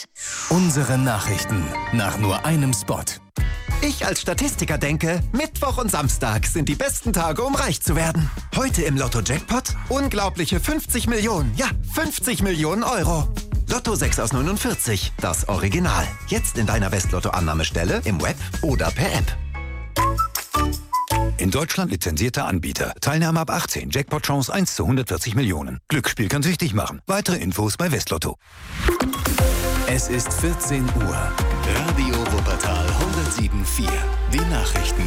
Welt. Unsere Nachrichten nach nur einem Spot. Ich als Statistiker denke, Mittwoch und Samstag sind die besten Tage, um reich zu werden. Heute im Lotto-Jackpot unglaubliche 50 Millionen, ja 50 Millionen Euro. Lotto 6 aus 49, das Original. Jetzt in deiner Westlotto-Annahmestelle, im Web oder per App. In Deutschland lizenzierter Anbieter. Teilnahme ab 18. Jackpot-Chance 1 zu 140 Millionen. Glücksspiel kann süchtig machen. Weitere Infos bei Westlotto. Es ist 14 Uhr. Radio Wuppertal 107.4. Die Nachrichten.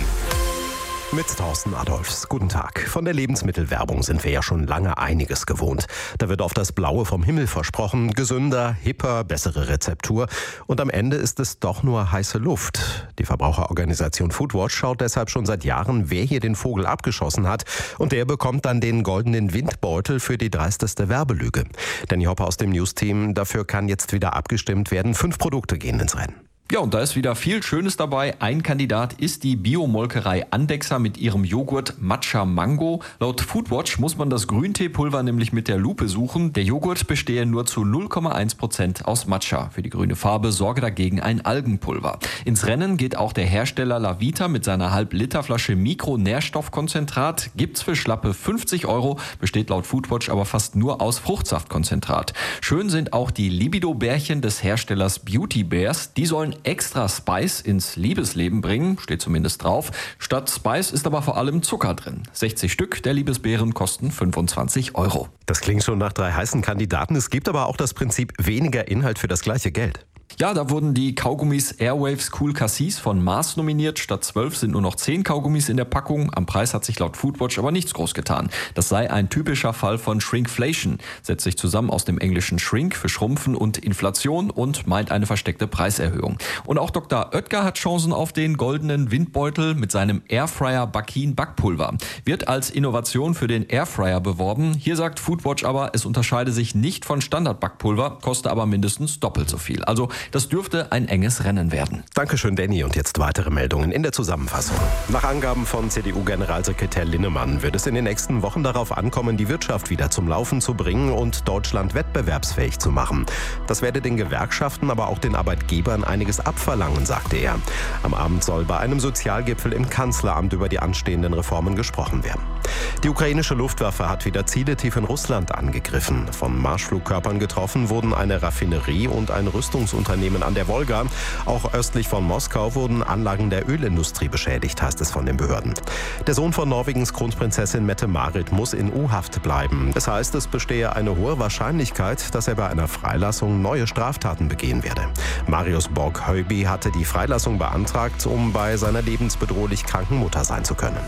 Mit Thorsten Adolfs. Guten Tag. Von der Lebensmittelwerbung sind wir ja schon lange einiges gewohnt. Da wird oft das Blaue vom Himmel versprochen. Gesünder, hipper, bessere Rezeptur. Und am Ende ist es doch nur heiße Luft. Die Verbraucherorganisation Foodwatch schaut deshalb schon seit Jahren, wer hier den Vogel abgeschossen hat. Und der bekommt dann den goldenen Windbeutel für die dreisteste Werbelüge. Danny Hopper aus dem News-Team. Dafür kann jetzt wieder abgestimmt werden. 5 Produkte gehen ins Rennen. Ja, und da ist wieder viel Schönes dabei. Ein Kandidat ist die Biomolkerei Andexer mit ihrem Joghurt Matcha Mango. Laut Foodwatch muss man das Grünteepulver nämlich mit der Lupe suchen. Der Joghurt bestehe nur zu 0,1% aus Matcha. Für die grüne Farbe sorge dagegen ein Algenpulver. Ins Rennen geht auch der Hersteller Lavita mit seiner Halb-Liter-Flasche Mikronährstoffkonzentrat. Gibt's für schlappe 50 €, besteht laut Foodwatch aber fast nur aus Fruchtsaftkonzentrat. Schön sind auch die Libido-Bärchen des Herstellers Beauty Bears. Die sollen extra Spice ins Liebesleben bringen, steht zumindest drauf. Statt Spice ist aber vor allem Zucker drin. 60 Stück der Liebesbeeren kosten 25 €. Das klingt schon nach 3 heißen Kandidaten. Es gibt aber auch das Prinzip weniger Inhalt für das gleiche Geld. Ja, da wurden die Kaugummis Airwaves Cool Cassis von Mars nominiert. Statt 12 sind nur noch 10 Kaugummis in der Packung. Am Preis hat sich laut Foodwatch aber nichts groß getan. Das sei ein typischer Fall von Shrinkflation. Setzt sich zusammen aus dem englischen Shrink für Schrumpfen und Inflation und meint eine versteckte Preiserhöhung. Und auch Dr. Oetker hat Chancen auf den goldenen Windbeutel mit seinem Airfryer Bakin Backpulver. Wird als Innovation für den Airfryer beworben. Hier sagt Foodwatch aber, es unterscheide sich nicht von Standard-Backpulver, koste aber mindestens doppelt so viel. Also das dürfte ein enges Rennen werden. Dankeschön, Danny. Und jetzt weitere Meldungen in der Zusammenfassung. Nach Angaben von CDU-Generalsekretär Linnemann wird es in den nächsten Wochen darauf ankommen, die Wirtschaft wieder zum Laufen zu bringen und Deutschland wettbewerbsfähig zu machen. Das werde den Gewerkschaften, aber auch den Arbeitgebern einiges abverlangen, sagte er. Am Abend soll bei einem Sozialgipfel im Kanzleramt über die anstehenden Reformen gesprochen werden. Die ukrainische Luftwaffe hat wieder Ziele tief in Russland angegriffen. Von Marschflugkörpern getroffen wurden eine Raffinerie und ein Rüstungsunternehmen an der Wolga. Auch östlich von Moskau wurden Anlagen der Ölindustrie beschädigt, heißt es von den Behörden. Der Sohn von Norwegens Kronprinzessin Mette-Marit muss in U-Haft bleiben. Das heißt, es bestehe eine hohe Wahrscheinlichkeit, dass er bei einer Freilassung neue Straftaten begehen werde. Marius Borg-Heuby hatte die Freilassung beantragt, um bei seiner lebensbedrohlich kranken Mutter sein zu können.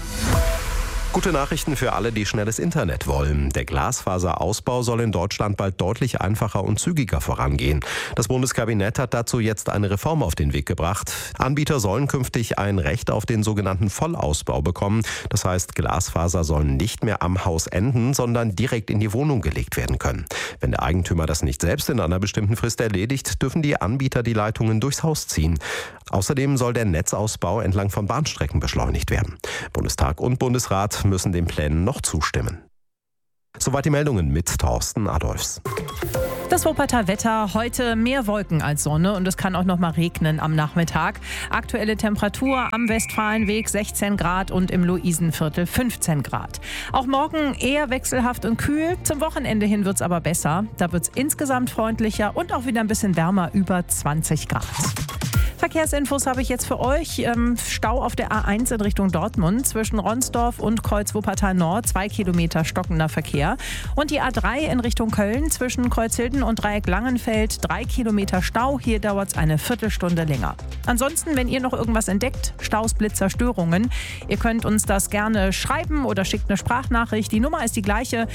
Gute Nachrichten für alle, die schnelles Internet wollen. Der Glasfaserausbau soll in Deutschland bald deutlich einfacher und zügiger vorangehen. Das Bundeskabinett hat dazu jetzt eine Reform auf den Weg gebracht. Anbieter sollen künftig ein Recht auf den sogenannten Vollausbau bekommen. Das heißt, Glasfaser sollen nicht mehr am Haus enden, sondern direkt in die Wohnung gelegt werden können. Wenn der Eigentümer das nicht selbst in einer bestimmten Frist erledigt, dürfen die Anbieter die Leitungen durchs Haus ziehen. Außerdem soll der Netzausbau entlang von Bahnstrecken beschleunigt werden. Bundestag und Bundesrat müssen den Plänen noch zustimmen. Soweit die Meldungen mit Thorsten Adolfs. Das Wuppertaler Wetter, heute mehr Wolken als Sonne und es kann auch noch mal regnen am Nachmittag. Aktuelle Temperatur am Westfalenweg 16 Grad und im Luisenviertel 15 Grad. Auch morgen eher wechselhaft und kühl. Zum Wochenende hin wird es aber besser. Da wird es insgesamt freundlicher und auch wieder ein bisschen wärmer, über 20 Grad. Verkehrsinfos habe ich jetzt für euch. Stau auf der A1 in Richtung Dortmund zwischen Ronsdorf und Kreuz Wuppertal Nord, 2 Kilometer stockender Verkehr. Und die A3 in Richtung Köln zwischen Kreuzhilden und Dreieck Langenfeld, 3 Kilometer Stau. Hier dauert es eine Viertelstunde länger. Ansonsten, wenn ihr noch irgendwas entdeckt, Staus, Blitzer, Störungen, ihr könnt uns das gerne schreiben oder schickt eine Sprachnachricht. Die Nummer ist die gleiche,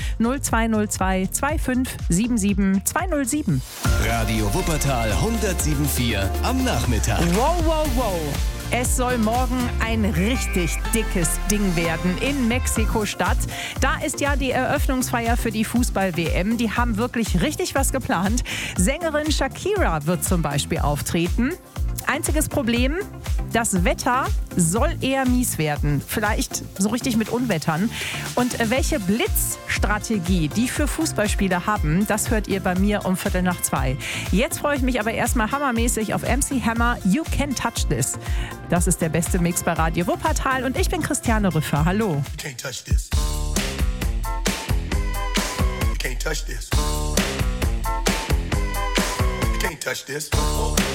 0202 2577 207. Radio Wuppertal 107.4 am Nachmittag. Wow, wow, wow. Es soll morgen ein richtig dickes Ding werden in Mexiko-Stadt. Da ist ja die Eröffnungsfeier für die Fußball-WM. Die haben wirklich richtig was geplant. Sängerin Shakira wird zum Beispiel auftreten. Einziges Problem, Das Wetter soll eher mies werden. Vielleicht so richtig mit Unwettern. Und welche Blitzstrategie die für Fußballspieler haben, das hört ihr bei mir um 1:45. Jetzt freue ich mich aber erstmal hammermäßig auf MC Hammer, You Can Touch This. Das ist der beste Mix bei Radio Wuppertal und ich bin Christiane Rüffer. Hallo. You can't touch this. You can't touch this. You can't touch this.